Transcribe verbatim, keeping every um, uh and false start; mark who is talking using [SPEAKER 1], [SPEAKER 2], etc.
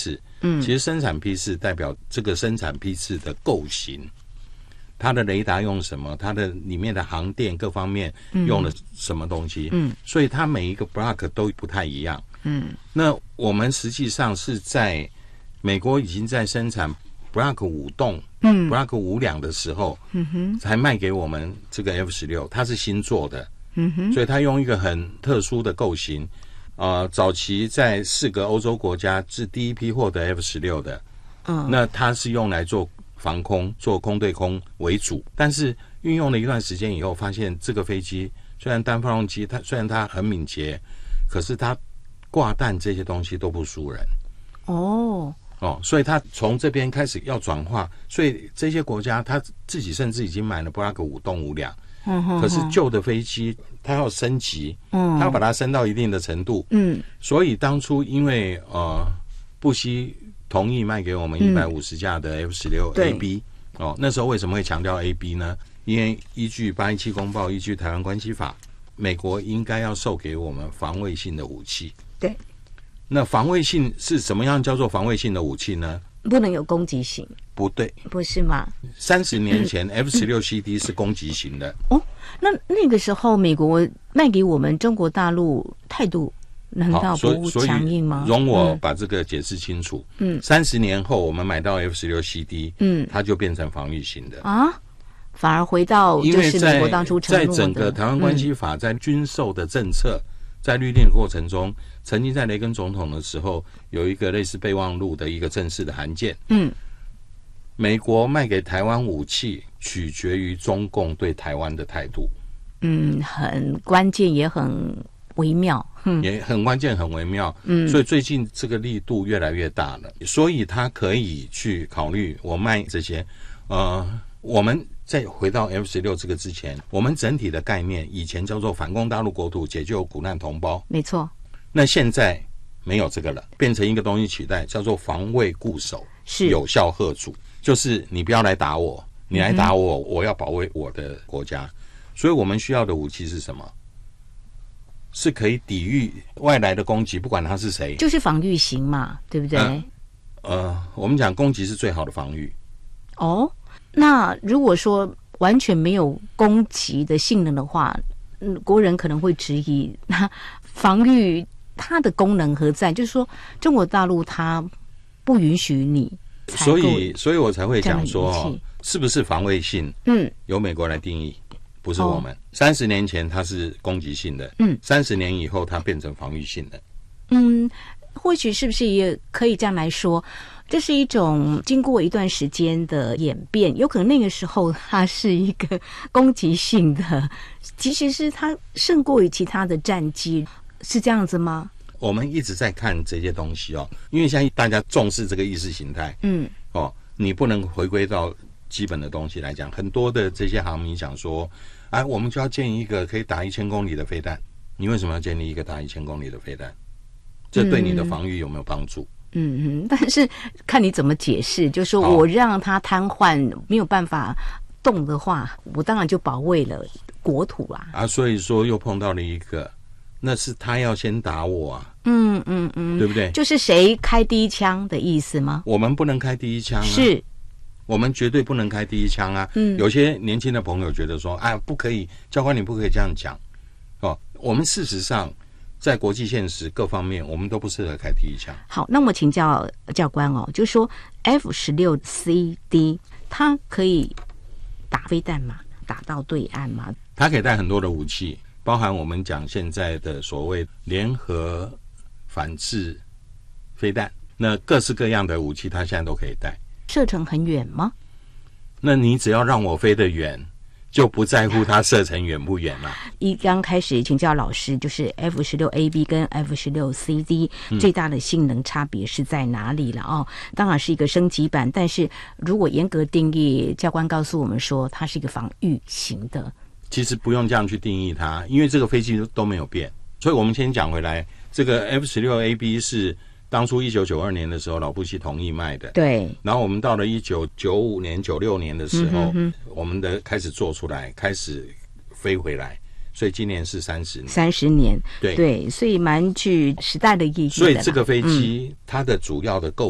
[SPEAKER 1] 次，嗯，其实生产批次代表这个生产批次的构型，它的雷达用什么，它的里面的航电各方面用了什么东西，嗯，所以它每一个 block 都不太一样，嗯，那我们实际上是在美国已经在生产 block 五栋，嗯 block 五两的时候，嗯哼，才卖给我们这个 F 十六，它是新做的，嗯哼，所以它用一个很特殊的构型，呃，早期在四个欧洲国家是第一批获得 F 十六的，嗯，那它是用来做防空，做空对空为主，但是运用了一段时间以后，发现这个飞机虽然单发动机，它虽然它很敏捷，可是它挂弹这些东西都不输人。哦哦，所以它从这边开始要转化，所以这些国家它自己甚至已经买了 block 五栋五两，嗯哼，可是旧的飞机它要升级，嗯，它要把它升到一定的程度，嗯，所以当初因为呃布希同意卖给我们一百五十架的 F 十六 A B，嗯，哦，那时候为什么会强调 A B 呢？因为依据八一七公报，依据台湾关系法，美国应该要授给我们防卫性的武器。
[SPEAKER 2] 对，
[SPEAKER 1] 那防卫性是怎么样叫做防卫性的武器呢？
[SPEAKER 2] 不能有攻击性。
[SPEAKER 1] 不对，
[SPEAKER 2] 不是吗？
[SPEAKER 1] 三十年前 F 十六 C D 是攻击型的。
[SPEAKER 2] 哦，那那个时候美国卖给我们中国大陆态度难道不强硬吗？
[SPEAKER 1] 容我把这个解释清楚。嗯，三十年后我们买到 F 十六 C D， 嗯，它就变成防御型的
[SPEAKER 2] 啊，反而回到就是美国当初承诺的。
[SPEAKER 1] 在整个台湾关系法，在军售的政策，在律定的过程中，曾经在雷根总统的时候有一个类似备忘录的一个正式的函件。嗯，美国卖给台湾武器取决于中共对台湾的态度。
[SPEAKER 2] 嗯，很关键也很微妙，嗯，
[SPEAKER 1] 也很关键很微妙，嗯，所以最近这个力度越来越大了，所以他可以去考虑我卖这些，呃，我们再回到 F 十六 这个之前，我们整体的概念以前叫做反攻大陆国土，解救苦难同胞，
[SPEAKER 2] 没错，
[SPEAKER 1] 那现在没有这个了，变成一个东西取代，叫做防卫固守，
[SPEAKER 2] 是
[SPEAKER 1] 有效吓阻，就是你不要来打我，你来打我，嗯，我要保卫我的国家，所以我们需要的武器是什么？是可以抵御外来的攻击，不管他是谁，
[SPEAKER 2] 就是防御型嘛，对不对？
[SPEAKER 1] 呃，呃我们讲攻击是最好的防御。
[SPEAKER 2] 哦，那如果说完全没有攻击的性能的话，嗯，国人可能会质疑，那防御它的功能何在？就是说，中国大陆它不允许你采购，
[SPEAKER 1] 所以，所以我才会讲说，哦，是不是防卫性？嗯，由美国来定义。不是我们，三十，哦，年前它是攻击性的，嗯，三十年以后它变成防御性的，
[SPEAKER 2] 嗯，或许是不是也可以这样来说，这是一种经过一段时间的演变，有可能那个时候它是一个攻击性的，其实是它胜过于其他的战机，是这样子吗？
[SPEAKER 1] 我们一直在看这些东西哦，因为现在大家重视这个意识形态，嗯，哦，你不能回归到基本的东西来讲，很多的这些航迷讲说，哎，我们就要建一个可以打一千公里的飞弹。你为什么要建立一个打一千公里的飞弹？这对你的防御有没有帮助？
[SPEAKER 2] 嗯嗯，但是看你怎么解释。就是说我让它瘫痪，没有办法动的话，我当然就保卫了国土啊。
[SPEAKER 1] 啊，所以说又碰到了一个，那是他要先打我啊。
[SPEAKER 2] 嗯嗯嗯，
[SPEAKER 1] 对不对？
[SPEAKER 2] 就是谁开第一枪的意思吗？
[SPEAKER 1] 我们不能开第一枪啊。
[SPEAKER 2] 是。
[SPEAKER 1] 我们绝对不能开第一枪啊！嗯，有些年轻的朋友觉得说，啊，不可以，教官你不可以这样讲，哦，我们事实上在国际现实各方面，我们都不适合开第一枪。
[SPEAKER 2] 好，那我请教教官哦，就是说 F 十六 C D 它可以打飞弹吗？打到对岸吗？
[SPEAKER 1] 它可以带很多的武器，包含我们讲现在的所谓联合反制飞弹，那各式各样的武器，它现在都可以带。
[SPEAKER 2] 射程很远吗？
[SPEAKER 1] 那你只要让我飞得远，就不在乎它射程远不远了。
[SPEAKER 2] 一刚开始请教老师，就是 F 十六 A B 跟 F 十六 C D 最大的性能差别是在哪里了哦？当然是一个升级版，但是如果严格定义，教官告诉我们说它是一个防御型的。
[SPEAKER 1] 其实不用这样去定义它，因为这个飞机都没有变。所以我们先讲回来，这个 F 十六 A B 是当初一九九二年的时候，老布希同意卖的。
[SPEAKER 2] 对。
[SPEAKER 1] 然后我们到了一九九五年、九六年的时候，嗯、我们的开始做出来，开始飞回来。所以今年是三十年。
[SPEAKER 2] 三十年。
[SPEAKER 1] 对
[SPEAKER 2] 对，所以蛮具时代的意义的。
[SPEAKER 1] 所以这个飞机、嗯、它的主要的构